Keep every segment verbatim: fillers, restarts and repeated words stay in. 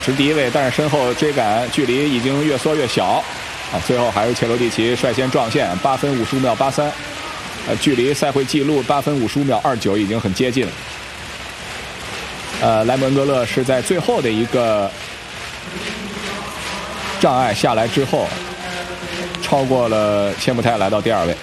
是第一位，但是身后追赶距离已经越缩越小，啊，最后还是切罗蒂奇率先撞线，八分五十五秒八三，呃，距离赛会纪录八分五十五秒二九已经很接近了。呃，莱蒙格勒是在最后的一个障碍下来之后，超过了切穆泰，来到第二位。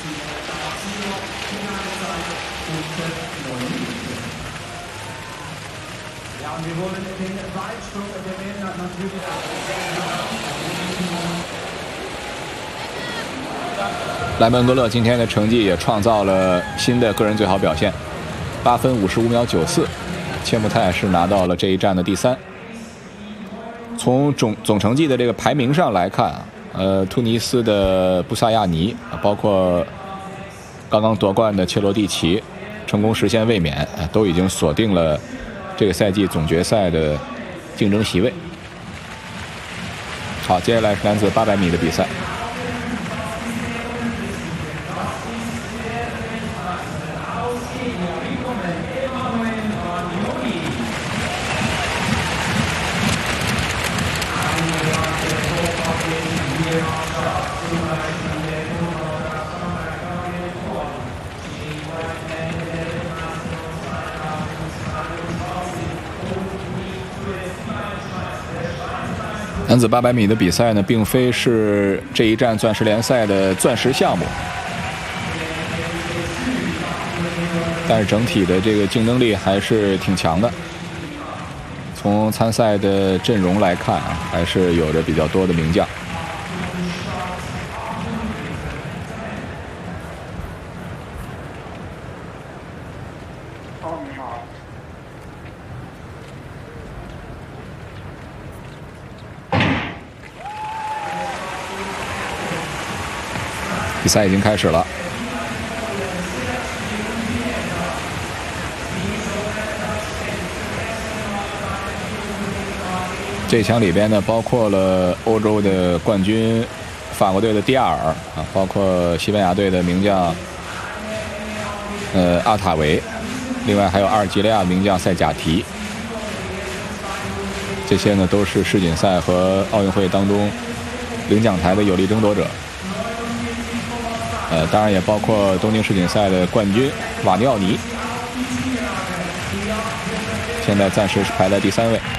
莱蒙格勒今天的成绩也创造了新的个人最好表现，八分五十五秒九四，切穆泰是拿到了这一站的第三。从总总成绩的这个排名上来看，呃，突尼斯的布萨亚尼，包括刚刚夺冠的切罗蒂奇，成功实现卫冕，都已经锁定了这个赛季总决赛的竞争席位。好，接下来是男子八百米的比赛。 男子八百米的比赛呢，并非是这一站钻石联赛的钻石项目，但是整体的这个竞争力还是挺强的。从参赛的阵容来看啊，还是有着比较多的名将。 比赛已经开始了。这枪里边呢，包括了欧洲的冠军法国队的蒂亚尔啊，包括西班牙队的名将呃阿塔维，另外还有阿尔及利亚名将塞贾提。这些呢，都是世锦赛和奥运会当中领奖台的有力争夺者。 呃，当然也包括东京世锦赛的冠军瓦尼奥尼，现在暂时是排在第三位。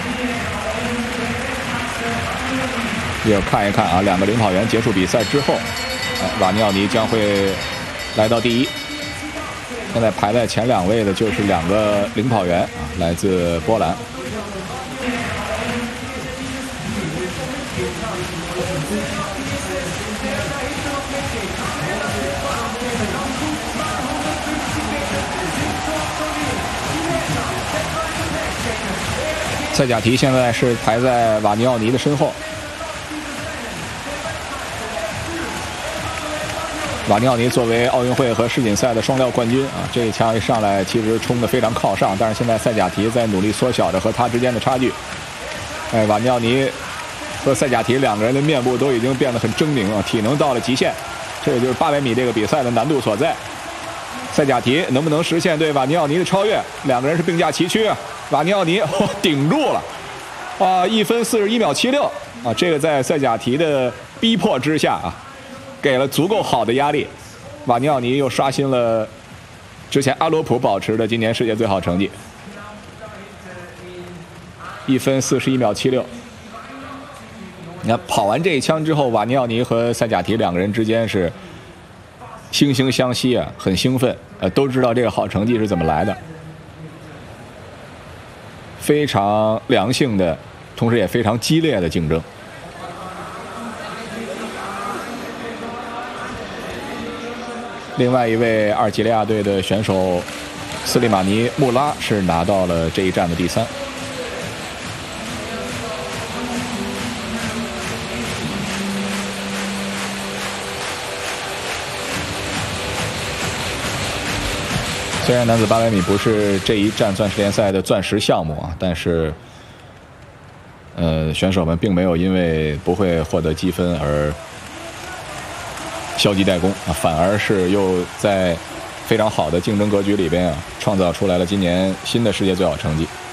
要看一看啊，两个领跑员结束比赛之后，呃、瓦尼奥尼将会来到第一。现在排在前两位的就是两个领跑员啊，来自波兰。 塞贾提现在是排在瓦尼奥尼的身后。瓦尼奥尼作为奥运会和世锦赛的双料冠军啊，这一枪一上来其实冲得非常靠上，但是现在塞贾提在努力缩小着和他之间的差距。哎，瓦尼奥尼和塞贾提两个人的面部都已经变得很狰狞啊，体能到了极限，这也就是八百米这个比赛的难度所在。塞贾提能不能实现对瓦尼奥尼的超越？两个人是并驾齐驱啊。 瓦尼奥尼、哦、顶住了，啊，一分四十一秒七六啊！这个在塞贾提的逼迫之下啊，给了足够好的压力。瓦尼奥尼又刷新了之前阿罗普保持的今年世界最好成绩，一分四十一秒七六。你看跑完这一枪之后，瓦尼奥尼和塞贾提两个人之间是惺惺相惜啊，很兴奋，呃，都知道这个好成绩是怎么来的。 非常良性的，同时也非常激烈的竞争。另外一位阿尔及利亚队的选手斯利马尼·穆拉是拿到了这一站的第三。虽然男子八百米不是这一站钻石联赛的钻石项目啊，但是，呃，选手们并没有因为不会获得积分而消极怠工啊，反而是又在非常好的竞争格局里边啊，创造出来了今年新的世界最好成绩。